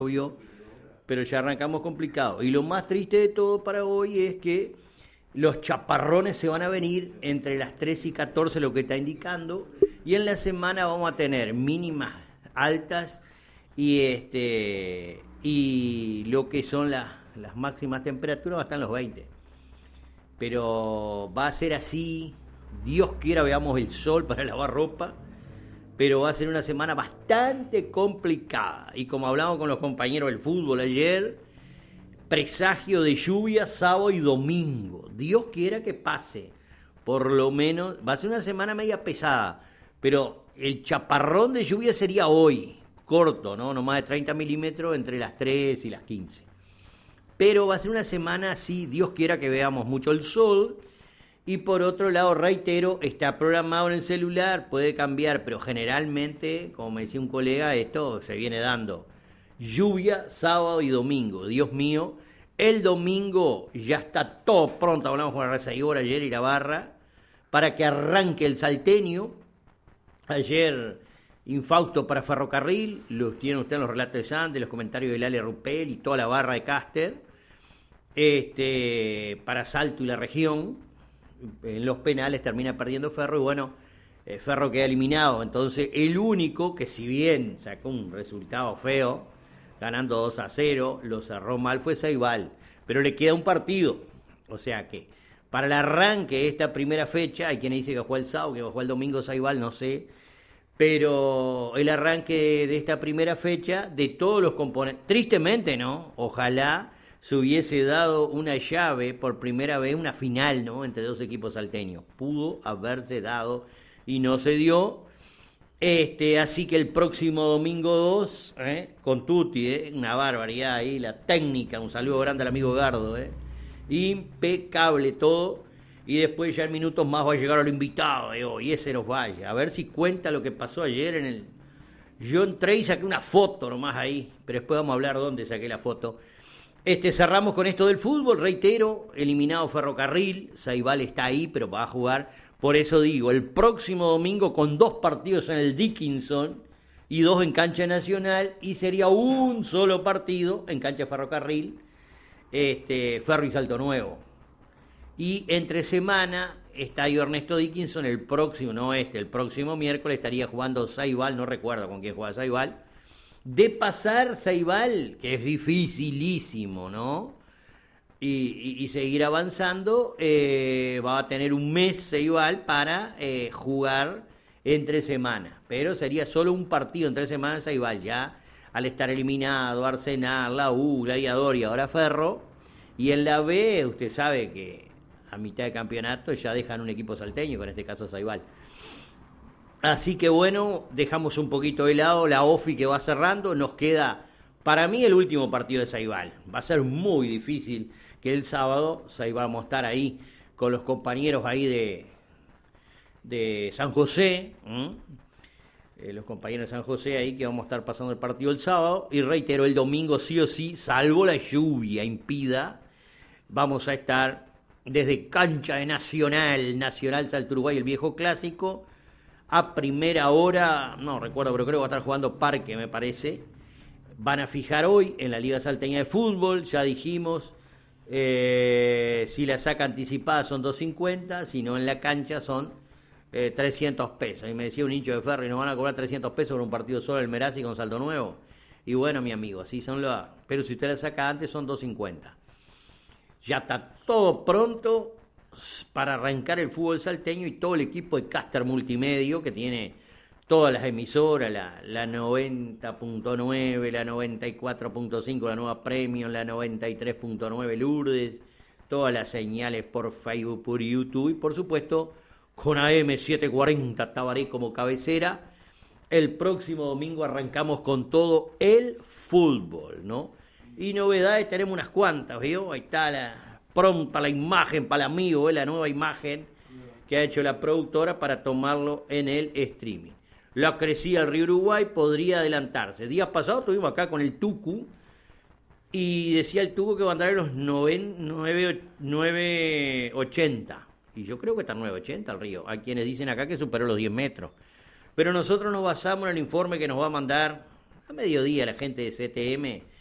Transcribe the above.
obvio, pero ya arrancamos complicado. Y lo más triste de todo para hoy es que los chaparrones se van a venir entre las 3 y 14, lo que está indicando, y en la semana vamos a tener mínimas altas y lo que son las máximas temperaturas va a estar en los 20. Pero va a ser así, Dios quiera veamos el sol para lavar ropa, pero va a ser una semana bastante complicada. Y como hablamos con los compañeros del fútbol ayer, presagio de lluvia sábado y domingo. Dios quiera que pase. Por lo menos va a ser una semana media pesada, pero el chaparrón de lluvia sería hoy, corto, ¿no? No más de 30 milímetros entre las 3 y las 15. Pero va a ser una semana así, Dios quiera que veamos mucho el sol. Y por otro lado, reitero, está programado en el celular, puede cambiar, pero generalmente, como me decía un colega, esto se viene dando. Lluvia sábado y domingo, Dios mío. El domingo ya está todo pronto, hablamos con la rezaidora ayer y la barra, para que arranque el salteño. Ayer, infausto para Ferrocarril, los tienen ustedes en los relatos de Sande, los comentarios de Lale Rupel y toda la barra de Caster. Para Salto y la región. En los penales termina perdiendo Ferro y bueno, Ferro queda eliminado. Entonces el único que si bien sacó un resultado feo, ganando 2-0, lo cerró mal fue Ceibal, pero le queda un partido. O sea que para el arranque de esta primera fecha, hay quien dice que jugó el sábado, que jugó el domingo Ceibal, no sé, pero el arranque de esta primera fecha, de todos los componentes, tristemente no, ojalá se hubiese dado una llave por primera vez, una final, ¿no? Entre dos equipos salteños. Pudo haberse dado y no se dio. Así que el próximo domingo 2, con Tuti, una barbaridad ahí, la técnica, un saludo grande al amigo Gardo, impecable todo. Y después ya en minutos más va a llegar al invitado de hoy, ese nos vaya. A ver si cuenta lo que pasó ayer en el... Yo entré y saqué una foto nomás ahí, pero después vamos a hablar dónde saqué la foto. Cerramos con esto del fútbol, reitero, eliminado Ferrocarril, Ceibal está ahí, pero va a jugar, por eso digo, el próximo domingo con 2 partidos en el Dickinson y 2 en cancha nacional, y sería un solo partido en cancha Ferrocarril, Ferro y Salto Nuevo. Y entre semana, estadio Ernesto Dickinson, el próximo, el próximo miércoles estaría jugando Ceibal, no recuerdo con quién juega Ceibal, de pasar Ceibal, que es dificilísimo, ¿no? Y seguir avanzando, va a tener un mes Ceibal para jugar entre semanas. Pero sería solo un partido entre semanas Ceibal, ya al estar eliminado, Arsenal, la U, Gladiador y ahora Ferro. Y en la B, usted sabe que a mitad de campeonato ya dejan un equipo salteño, con este caso Ceibal. Así que bueno, dejamos un poquito de lado la OFI que va cerrando. Nos queda, para mí, el último partido de Ceibal. Va a ser muy difícil que el sábado Ceibal vamos a estar ahí con los compañeros ahí de San José. Los compañeros de San José ahí que vamos a estar pasando el partido el sábado. Y reitero, el domingo sí o sí, salvo la lluvia impida, vamos a estar desde cancha de Nacional Salto Uruguay, el viejo clásico, a primera hora, no recuerdo, pero creo que va a estar jugando Parque, me parece. Van a fijar hoy en la Liga Salteña de Fútbol, ya dijimos, si la saca anticipada son 250, si no en la cancha son 300 pesos. Y me decía un hincho de Ferro, y nos van a cobrar 300 pesos por un partido solo el Merazzi con Salto Nuevo. Y bueno, mi amigo, así son las... Pero si usted la saca antes son 250. Ya está todo pronto para arrancar el fútbol salteño y todo el equipo de Caster Multimedio que tiene todas las emisoras, la 90.9, la 94.5, la Nueva Premium, la 93.9 Lourdes, todas las señales por Facebook, por YouTube y por supuesto con AM740 Tabaré como cabecera. El próximo domingo arrancamos con todo el fútbol, ¿no? Y novedades tenemos unas cuantas, ¿vio? Ahí está pronta la imagen para el amigo, la nueva imagen que ha hecho la productora para tomarlo en el streaming. La crecida del Río Uruguay podría adelantarse. Días pasados estuvimos acá con el Tucu y decía el Tucu que va a andar en los 980. Y yo creo que está en 980 el río. Hay quienes dicen acá que superó los 10 metros. Pero nosotros nos basamos en el informe que nos va a mandar A mediodía la gente de CTM